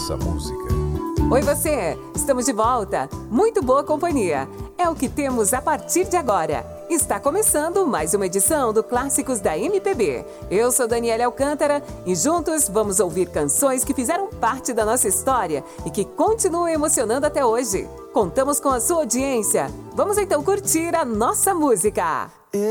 nossa música. Oi você, estamos de volta. Muito boa companhia. É o que temos a partir de agora. Está começando mais uma edição do Clássicos da MPB. Eu sou Daniela Alcântara e juntos vamos ouvir canções que fizeram parte da nossa história e que continuam emocionando até hoje. Contamos com a sua audiência. Vamos então curtir a nossa música.